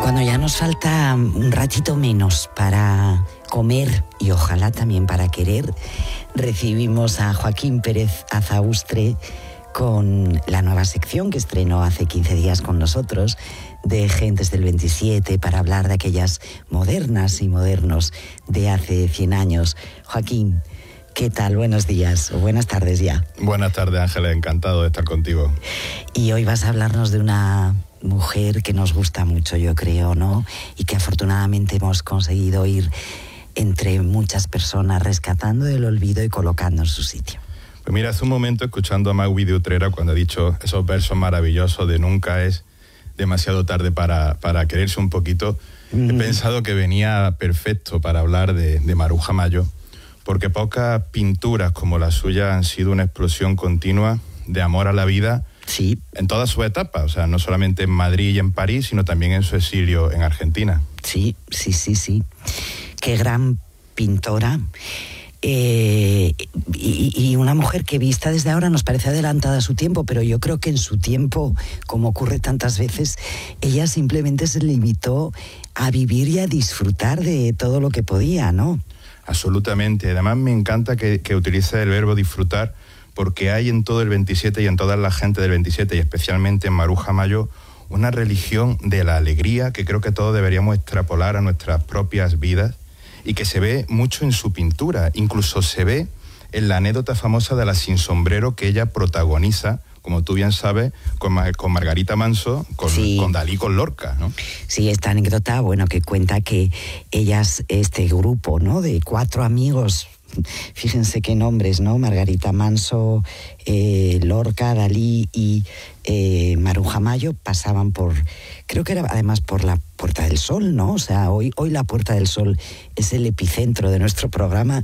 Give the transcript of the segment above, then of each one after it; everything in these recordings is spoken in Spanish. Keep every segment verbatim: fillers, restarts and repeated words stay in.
Cuando ya nos falta un ratito menos para comer y ojalá también para querer, recibimos a Joaquín Pérez Azaustre con la nueva sección que estrenó hace quince días con nosotros, de Gentes del veintisiete, para hablar de aquellas modernas y modernos de hace cien años. Joaquín, ¿qué tal? Buenos días o buenas tardes ya. Buenas tardes, Ángeles, encantado de estar contigo. Y hoy vas a hablarnos de una mujer que nos gusta mucho, yo creo, ¿no? Y que afortunadamente hemos conseguido ir entre muchas personas rescatando del olvido y colocando en su sitio. Pues mira, hace un momento, escuchando a Magui de Utrera, cuando ha dicho esos versos maravillosos de nunca es demasiado tarde para, para quererse un poquito, mm. he pensado que venía perfecto para hablar de, de Maruja Mayo, porque pocas pinturas como la suya han sido una explosión continua de amor a la vida, sí, en todas sus etapas, o sea, no solamente en Madrid y en París, sino también en su exilio en Argentina. Sí, sí, sí, sí. Qué gran pintora. Eh, y, y una mujer que vista desde ahora nos parece adelantada a su tiempo, pero yo creo que en su tiempo, como ocurre tantas veces, ella simplemente se limitó a vivir y a disfrutar de todo lo que podía, ¿no? Absolutamente. Además me encanta que, que utilice el verbo disfrutar, porque hay en todo el veintisiete y en toda la gente del veintisiete, y especialmente en Maruja Mayo, una religión de la alegría que creo que todos deberíamos extrapolar a nuestras propias vidas y que se ve mucho en su pintura. Incluso se ve en la anécdota famosa de la sin sombrero que ella protagoniza, como tú bien sabes, con, con Margarita Manso, con, sí. con Dalí, con Lorca, ¿no? Sí, esta anécdota, bueno, que cuenta que ellas, este grupo, ¿no?, de cuatro amigos, fíjense qué nombres, ¿no? Margarita Manso, eh, Lorca, Dalí y eh, Maruja Mayo pasaban por, creo que era además por la Puerta del Sol, ¿no? O sea, hoy, hoy la Puerta del Sol es el epicentro de nuestro programa,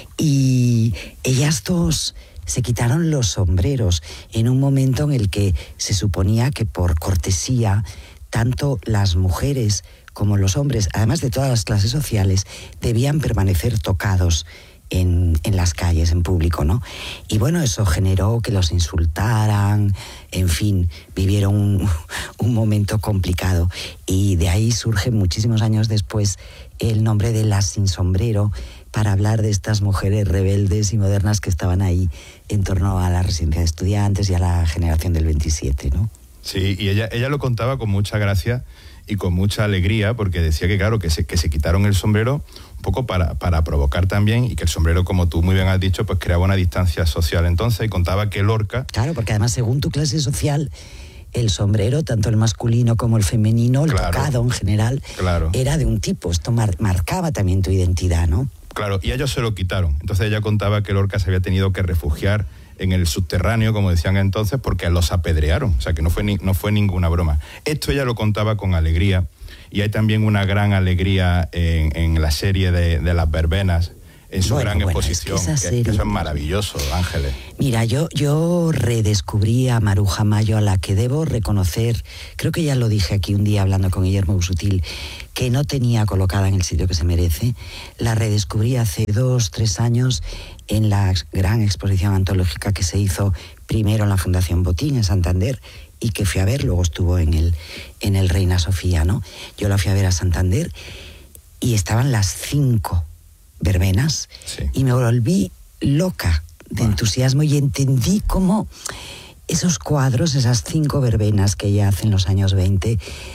y ellas dos se quitaron los sombreros en un momento en el que se suponía que por cortesía tanto las mujeres como los hombres, además de todas las clases sociales, debían permanecer tocados En, en las calles, en público, ¿no? Y bueno, eso generó que los insultaran, en fin, vivieron un, un momento complicado. Y de ahí surge muchísimos años después el nombre de las sin sombrero, para hablar de estas mujeres rebeldes y modernas que estaban ahí en torno a la residencia de estudiantes y a la generación del veintisiete, ¿no? Sí, y ella, ella lo contaba con mucha gracia y con mucha alegría, porque decía que claro, que se, que se quitaron el sombrero un poco para, para provocar también, y que el sombrero, como tú muy bien has dicho, pues creaba una distancia social entonces, y contaba que Lorca... Claro, porque además según tu clase social, el sombrero, tanto el masculino como el femenino, el claro, tocado en general, claro, era de un tipo, esto mar, marcaba también tu identidad, ¿no? Claro, y ellos se lo quitaron. Entonces ella contaba que Lorca se había tenido que refugiar en el subterráneo, como decían entonces, porque los apedrearon, o sea que no fue, ni, no fue ninguna broma. Esto ella lo contaba con alegría, y hay también una gran alegría en, en la serie de, de Las Verbenas, en su bueno, gran bueno, exposición, es que, esa serie, que eso es maravilloso, Ángeles. Mira, yo, yo redescubrí a Maruja Mayo, a la que debo reconocer, creo que ya lo dije aquí un día hablando con Guillermo Busutil, que no tenía colocada en el sitio que se merece. La redescubrí hace dos, tres años en la gran exposición antológica que se hizo primero en la Fundación Botín, en Santander, y que fui a ver, luego estuvo en el, en el Reina Sofía, ¿no? Yo la fui a ver a Santander y estaban las cinco verbenas, sí, y me volví loca de bueno. entusiasmo, y entendí cómo esos cuadros, esas cinco verbenas que ella hace en los años veinte,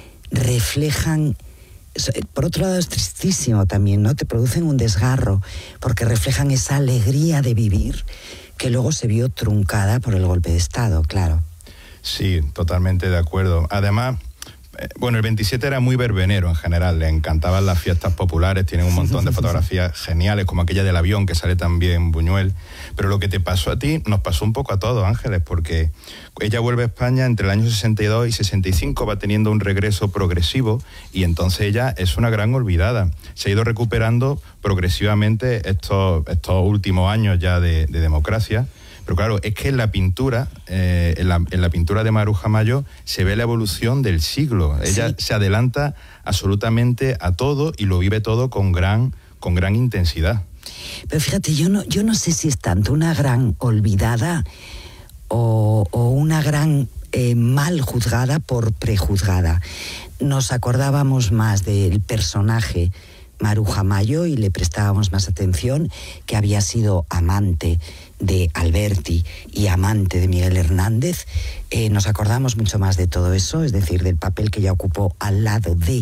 reflejan, por otro lado es tristísimo también, ¿no? Te producen un desgarro, porque reflejan esa alegría de vivir que luego se vio truncada por el golpe de Estado, claro. Sí, totalmente de acuerdo. Además, bueno, el veintisiete era muy verbenero en general, le encantaban las fiestas populares, tienen un montón de fotografías geniales, como aquella del avión que sale también Buñuel, pero lo que te pasó a ti nos pasó un poco a todos, Ángeles, porque ella vuelve a España entre el año sesenta y dos y sesenta y cinco, va teniendo un regreso progresivo, y entonces ella es una gran olvidada. Se ha ido recuperando progresivamente estos, estos últimos años ya de, de democracia. Pero claro, es que en la pintura, eh, en, la, en la pintura de Maruja Mayo se ve la evolución del siglo. Ella sí. se adelanta absolutamente a todo y lo vive todo con gran, con gran intensidad. Pero fíjate, yo no, yo no sé si es tanto una gran olvidada o, o una gran eh, mal juzgada por prejuzgada. Nos acordábamos más del personaje Maruja Mayo y le prestábamos más atención, que había sido amante de Alberti y amante de Miguel Hernández. Eh, nos acordamos mucho más de todo eso, es decir, del papel que ella ocupó al lado de,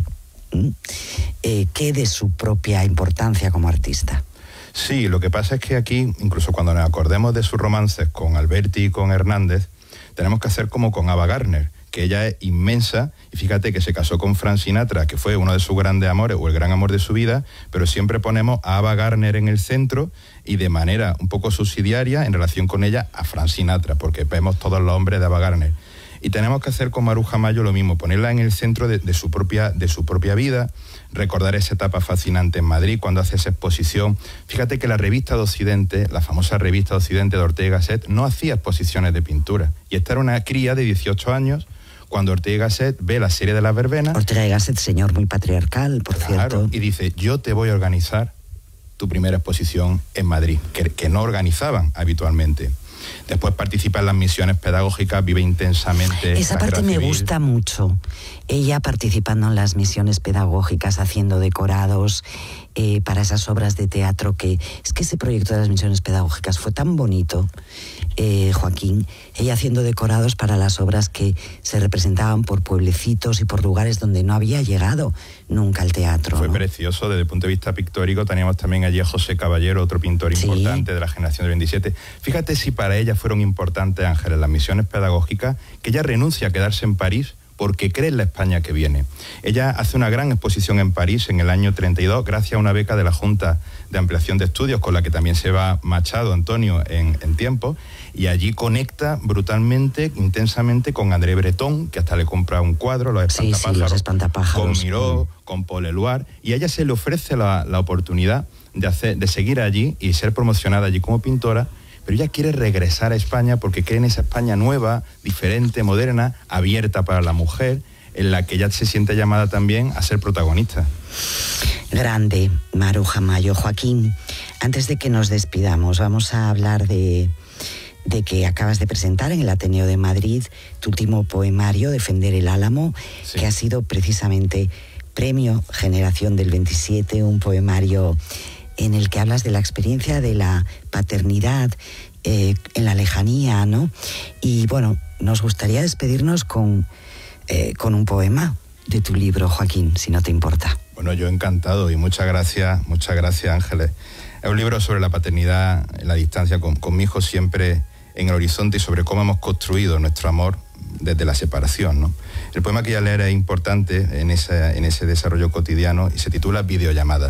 eh, que de su propia importancia como artista. Sí, lo que pasa es que aquí, incluso cuando nos acordemos de sus romances con Alberti y con Hernández, tenemos que hacer como con Ava Gardner, que ella es inmensa, y fíjate que se casó con Frank Sinatra, que fue uno de sus grandes amores, o el gran amor de su vida, pero siempre ponemos a Ava Gardner en el centro, y de manera un poco subsidiaria, en relación con ella, a Frank Sinatra, porque vemos todos los hombres de Ava Gardner. Y tenemos que hacer con Maruja Mayo lo mismo, ponerla en el centro de, de, su propia, de su propia vida, recordar esa etapa fascinante en Madrid, cuando hace esa exposición. Fíjate que la revista de Occidente, la famosa revista de Occidente de Ortega y Gasset, no hacía exposiciones de pintura. Y esta era una cría de dieciocho años, cuando Ortega y Gasset ve la serie de las verbenas. Ortega y Gasset, señor muy patriarcal, por claro, cierto. Y dice, yo te voy a organizar tu primera exposición en Madrid, que, que no organizaban habitualmente. Después participa en las misiones pedagógicas, vive intensamente. Esa parte me gusta mucho. Ella participando en las misiones pedagógicas, haciendo decorados eh, para esas obras de teatro, que es que ese proyecto de las misiones pedagógicas fue tan bonito, eh, Joaquín. Ella haciendo decorados para las obras que se representaban por pueblecitos y por lugares donde no había llegado nunca el teatro. Fue ¿no? precioso desde el punto de vista pictórico. Teníamos también allí a José Caballero, otro pintor sí. importante de la generación del veintisiete. Fíjate si para ella fueron importantes, Ángeles, las misiones pedagógicas, que ella renuncia a quedarse en París porque cree en la España que viene. Ella hace una gran exposición en París en el año treinta y dos, gracias a una beca de la Junta de Ampliación de Estudios, con la que también se va Machado, Antonio, en, en tiempo, y allí conecta brutalmente, intensamente con André Breton, que hasta le compra un cuadro, Los Espantapájaros, sí, sí, los espantapájaros. con Miró, mm. con Paul Eluard, y a ella se le ofrece la, la oportunidad de, hacer, de seguir allí y ser promocionada allí como pintora, pero ella quiere regresar a España porque cree en esa España nueva, diferente, moderna, abierta para la mujer, en la que ella se siente llamada también a ser protagonista. Grande, Maruja Mayo. Joaquín, antes de que nos despidamos, vamos a hablar de, de que acabas de presentar en el Ateneo de Madrid tu último poemario, Defender el Álamo, sí. que ha sido precisamente Premio Generación del veintisiete, un poemario en el que hablas de la experiencia de la paternidad eh, en la lejanía, ¿no? Y bueno, nos gustaría despedirnos con, eh, con un poema de tu libro, Joaquín, si no te importa. Bueno, yo encantado y muchas gracias, muchas gracias, Ángeles. Es un libro sobre la paternidad en la distancia, con, con mi hijo siempre en el horizonte, y sobre cómo hemos construido nuestro amor desde la separación, ¿no? El poema que voy a leer es importante en, esa, en ese desarrollo cotidiano y se titula Videollamada.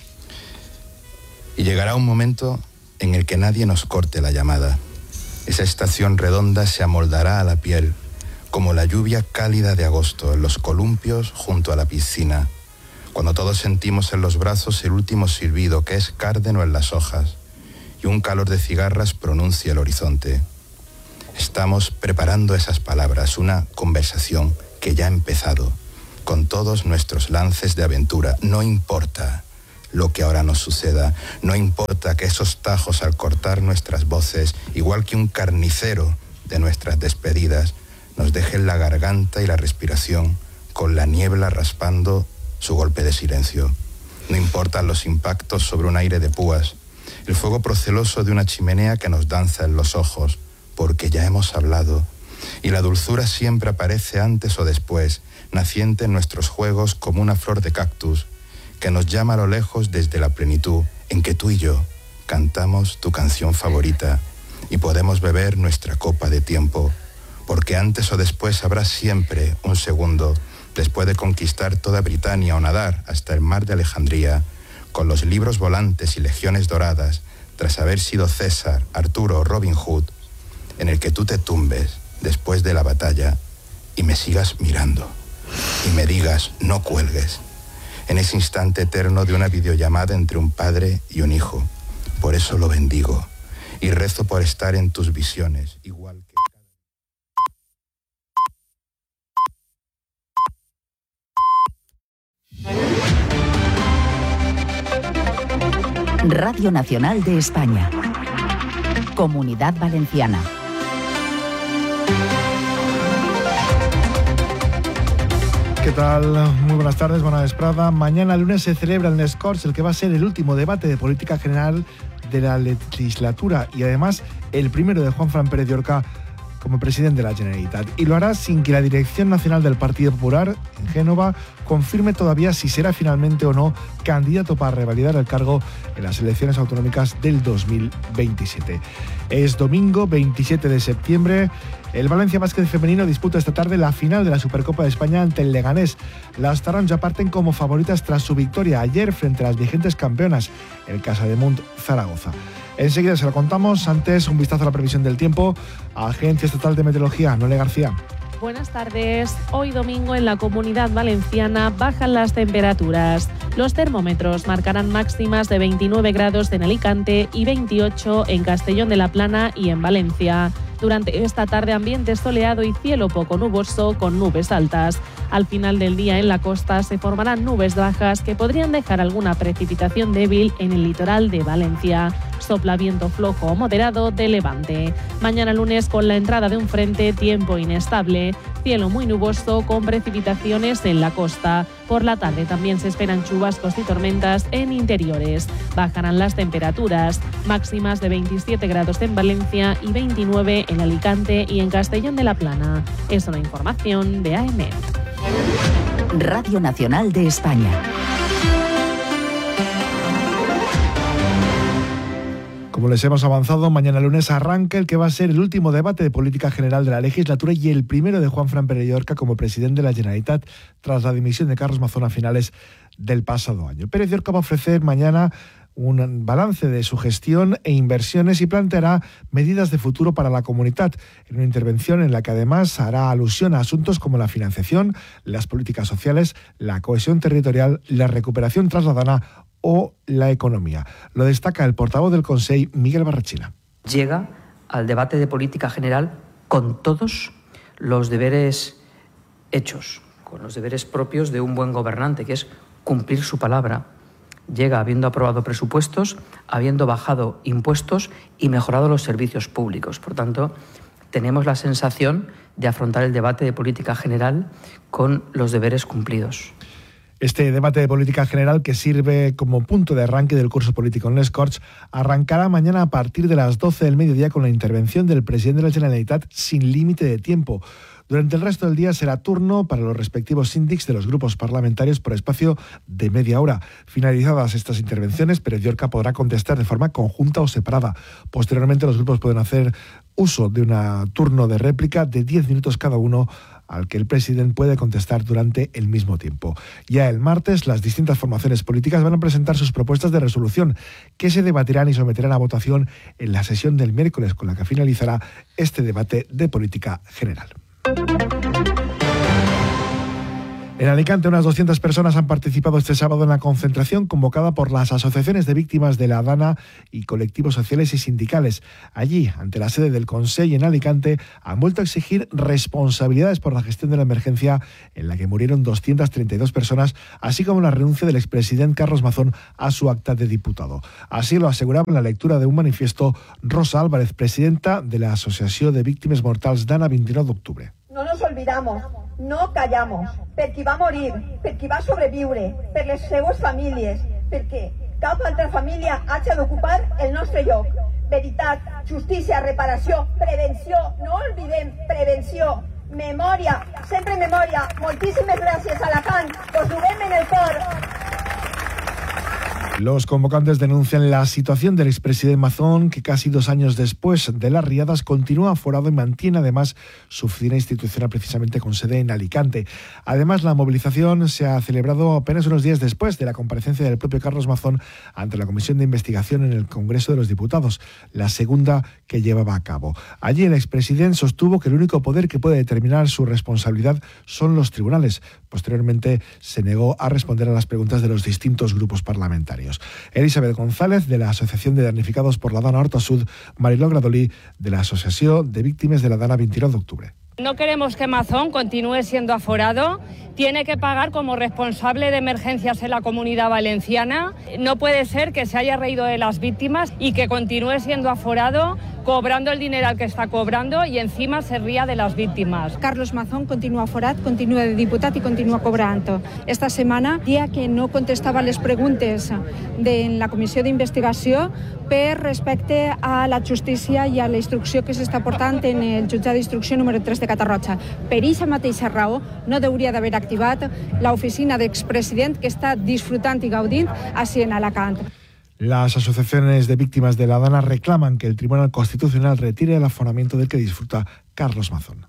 Y llegará un momento en el que nadie nos corte la llamada. Esa estación redonda se amoldará a la piel, como la lluvia cálida de agosto en los columpios junto a la piscina, cuando todos sentimos en los brazos el último silbido que es cárdeno en las hojas, y un calor de cigarras pronuncia el horizonte. Estamos preparando esas palabras, una conversación que ya ha empezado, con todos nuestros lances de aventura. No importa lo que ahora nos suceda, no importa que esos tajos al cortar nuestras voces, igual que un carnicero de nuestras despedidas, nos dejen la garganta y la respiración con la niebla raspando su golpe de silencio. No importan los impactos sobre un aire de púas, el fuego proceloso de una chimenea que nos danza en los ojos, porque ya hemos hablado, y la dulzura siempre aparece antes o después, naciente en nuestros juegos como una flor de cactus, que nos llama a lo lejos desde la plenitud en que tú y yo cantamos tu canción favorita y podemos beber nuestra copa de tiempo, porque antes o después habrá siempre un segundo después de conquistar toda Britania o nadar hasta el mar de Alejandría, con los libros volantes y legiones doradas, tras haber sido César, Arturo o Robin Hood, en el que tú te tumbes después de la batalla y me sigas mirando y me digas no cuelgues, en ese instante eterno de una videollamada entre un padre y un hijo. Por eso lo bendigo y rezo por estar en tus visiones, igual que... Radio Nacional de España. Comunidad Valenciana. ¿Qué tal? Muy buenas tardes, buena vesprada. Mañana lunes se celebra en Les Corts el que va a ser el último debate de política general de la legislatura y además el primero de Juanfran Pérez Llorca como presidente de la Generalitat. Y lo hará sin que la Dirección Nacional del Partido Popular en Génova confirme todavía si será finalmente o no candidato para revalidar el cargo en las elecciones autonómicas del dos mil veintisiete. Es domingo veintisiete de septiembre. El Valencia Básquet femenino disputa esta tarde la final de la Supercopa de España ante el Leganés. Las taronjas parten como favoritas tras su victoria ayer frente a las vigentes campeonas, el Casademont Zaragoza. Enseguida se lo contamos. Antes, un vistazo a la previsión del tiempo. Agencia Estatal de Meteorología, Noelia García. Buenas tardes. Hoy domingo en la Comunidad Valenciana bajan las temperaturas. Los termómetros marcarán máximas de veintinueve grados en Alicante y veintiocho en Castellón de la Plana y en Valencia. Durante esta tarde ambiente soleado y cielo poco nuboso con nubes altas. Al final del día en la costa se formarán nubes bajas que podrían dejar alguna precipitación débil en el litoral de Valencia. Sopla viento flojo o moderado de levante. Mañana lunes con la entrada de un frente, tiempo inestable. Cielo muy nuboso con precipitaciones en la costa. Por la tarde también se esperan chubascos y tormentas en interiores. Bajarán las temperaturas, máximas de veintisiete grados en Valencia y veintinueve en Alicante y en Castellón de la Plana. Es una información de A E M E T. Radio Nacional de España. Como les hemos avanzado, mañana lunes arranca el que va a ser el último debate de política general de la legislatura y el primero de Juanfran Pérez Llorca como presidente de la Generalitat tras la dimisión de Carlos Mazón a finales del pasado año. Pérez Llorca va a ofrecer mañana un balance de su gestión e inversiones y planteará medidas de futuro para la comunidad, en una intervención en la que además hará alusión a asuntos como la financiación, las políticas sociales, la cohesión territorial, la recuperación trasladana o la economía. Lo destaca el portavoz del Consell, Miguel Barrachina. Llega al debate de política general con todos los deberes hechos, con los deberes propios de un buen gobernante, que es cumplir su palabra. Llega habiendo aprobado presupuestos, habiendo bajado impuestos y mejorado los servicios públicos. Por tanto, tenemos la sensación de afrontar el debate de política general con los deberes cumplidos. Este debate de política general, que sirve como punto de arranque del curso político en Les Corts, arrancará mañana a partir de las doce del mediodía con la intervención del presidente de la Generalitat sin límite de tiempo. Durante el resto del día será turno para los respectivos síndics de los grupos parlamentarios por espacio de media hora. Finalizadas estas intervenciones, Pérez Llorca podrá contestar de forma conjunta o separada. Posteriormente, los grupos pueden hacer uso de un turno de réplica de diez minutos cada uno, al que el presidente puede contestar durante el mismo tiempo. Ya el martes, las distintas formaciones políticas van a presentar sus propuestas de resolución, que se debatirán y someterán a votación en la sesión del miércoles, con la que finalizará este debate de política general. En Alicante, unas doscientas personas han participado este sábado en la concentración convocada por las asociaciones de víctimas de la Dana y colectivos sociales y sindicales. Allí, ante la sede del Consell en Alicante, han vuelto a exigir responsabilidades por la gestión de la emergencia en la que murieron doscientas treinta y dos personas, así como la renuncia del expresidente Carlos Mazón a su acta de diputado. Así lo aseguraba en la lectura de un manifiesto Rosa Álvarez, presidenta de la Asociación de Víctimes Mortals Dana veintinou d'octubre. No nos olvidamos, no callamos, per qui va morir, per qui va sobreviure, per les seues famílies, perquè cap altra família hagi d'ocupar el nostre lloc. Veritat, justícia, reparació, prevenció, no oblidem, prevenció, memòria, sempre memòria. Moltíssimes gràcies, Alacant, us duem en el cor. Los convocantes denuncian la situación del expresidente Mazón, que casi dos años después de las riadas continúa aforado y mantiene además su oficina institucional precisamente con sede en Alicante. Además, la movilización se ha celebrado apenas unos días después de la comparecencia del propio Carlos Mazón ante la Comisión de Investigación en el Congreso de los Diputados, la segunda que llevaba a cabo. Allí el expresidente sostuvo que el único poder que puede determinar su responsabilidad son los tribunales. Posteriormente se negó a responder a las preguntas de los distintos grupos parlamentarios. Elizabeth González, de la Asociación de Damnificados por la Dana Horta Sud, Mariló Gradolí, de la Asociación de Víctimes de la Dana veintinou d'octubre. No queremos que Mazón continúe siendo aforado, tiene que pagar como responsable de emergencias en la Comunidad Valenciana. No puede ser que se haya reído de las víctimas y que continúe siendo aforado cobrando el dineral que està cobrando i encima se ria de les víctimes. Carlos Mazón continua forat, continua de diputat i continua cobrant. Esta setmana, dia que no contestava les preguntes de la comissió d'investigació per respecte a la justícia i a la instrucció que s'està portant en el jutjat d'instrucció número tres de Catarroja. Per aquesta mateixa raó no hauria d'haver activat l'oficina d'expresident que està disfrutant i gaudint així en Alacant. Las asociaciones de víctimas de la Dana reclaman que el Tribunal Constitucional retire el aforamiento del que disfruta Carlos Mazón.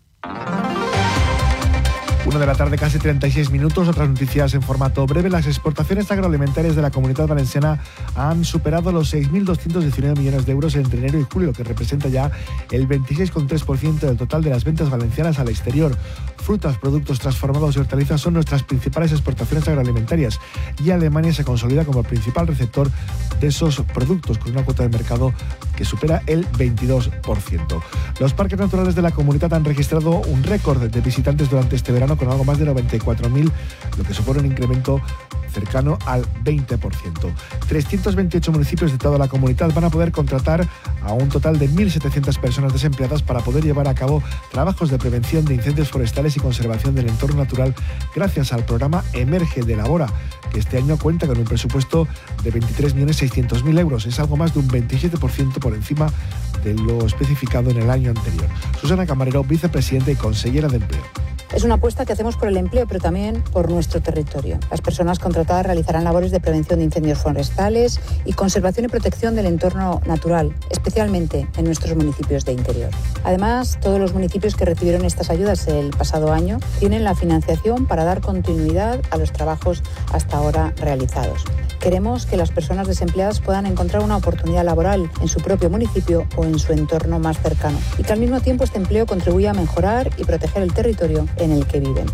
Una de la tarde, casi treinta y seis minutos. Otras noticias en formato breve. Las exportaciones agroalimentarias de la Comunidad Valenciana han superado los seis mil doscientos diecinueve millones de euros entre enero y julio, lo que representa ya el veintiséis coma tres por ciento del total de las ventas valencianas al exterior. Frutas, productos transformados y hortalizas son nuestras principales exportaciones agroalimentarias y Alemania se consolida como el principal receptor de esos productos, con una cuota de mercado que supera el veintidós por ciento. Los parques naturales de la comunidad han registrado un récord de visitantes durante este verano, con algo más de noventa y cuatro mil, lo que supone un incremento cercano al veinte por ciento. trescientos veintiocho municipios de toda la comunidad van a poder contratar a un total de mil setecientas personas desempleadas para poder llevar a cabo trabajos de prevención de incendios forestales y conservación del entorno natural gracias al programa Emerge de Labora, que este año cuenta con un presupuesto de veintitrés millones seiscientos mil euros. Es algo más de un veintisiete por ciento por encima de lo especificado en el año anterior. Susana Camarero, vicepresidenta y consellera de Empleo. Es una apuesta que hacemos por el empleo, pero también por nuestro territorio. Las personas contratadas realizarán labores de prevención de incendios forestales y conservación y protección del entorno natural, especialmente en nuestros municipios de interior. Además, todos los municipios que recibieron estas ayudas el pasado año tienen la financiación para dar continuidad a los trabajos hasta ahora realizados. Queremos que las personas desempleadas puedan encontrar una oportunidad laboral en su propio municipio o en su entorno más cercano, y que al mismo tiempo este empleo contribuya a mejorar y proteger el territorio en el que viven.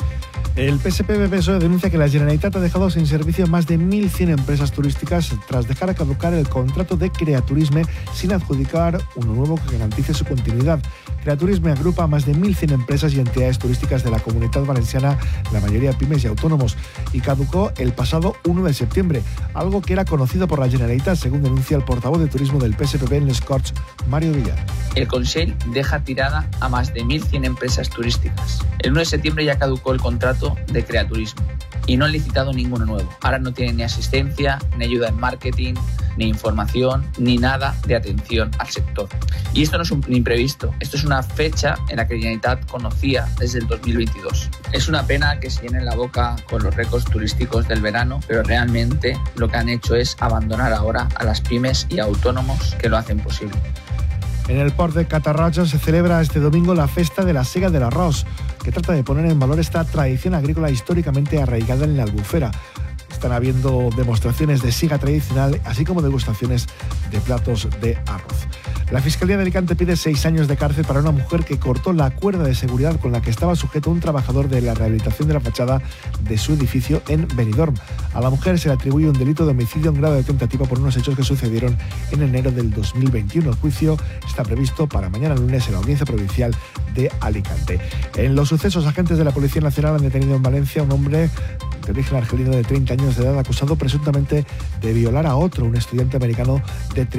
El P S P B P S O E denuncia que la Generalitat ha dejado sin servicio más de mil cien empresas turísticas tras dejar a caducar el contrato de Creaturisme sin adjudicar uno nuevo que garantice su continuidad. Creaturisme agrupa a más de mil cien empresas y entidades turísticas de la Comunidad Valenciana, la mayoría pymes y autónomos, y caducó el pasado uno de septiembre, algo que era conocido por la Generalitat, según denuncia el portavoz de turismo del P S P B en les Corts, Mario Villar. El Consell deja tirada a más de mil cien empresas turísticas. El uno de septiembre ya caducó el contrato de Creaturisme y no han licitado ninguno nuevo. Ahora no tienen ni asistencia, ni ayuda en marketing, ni información, ni nada de atención al sector. Y esto no es un imprevisto, esto es una fecha en la que la Generalitat conocía desde el dos mil veintidós. Es una pena que se llenen la boca con los récords turísticos del verano, pero realmente lo que han hecho es abandonar ahora a las pymes y autónomos que lo hacen posible. En el port de Catarroja se celebra este domingo la Festa de la Sega del Arroz, que trata de poner en valor esta tradición agrícola históricamente arraigada en la Albufera. Están habiendo demostraciones de siga tradicional, así como degustaciones de platos de arroz. La Fiscalía de Alicante pide seis años de cárcel para una mujer que cortó la cuerda de seguridad con la que estaba sujeto un trabajador de la rehabilitación de la fachada de su edificio en Benidorm. A la mujer se le atribuye un delito de homicidio en grado de tentativa por unos hechos que sucedieron en enero del dos mil veintiuno. El juicio está previsto para mañana lunes en la Audiencia Provincial de Alicante. En los sucesos, agentes de la Policía Nacional han detenido en Valencia a un hombre de origen argelino de treinta años de edad acusado presuntamente de violar a otro, un estudiante americano de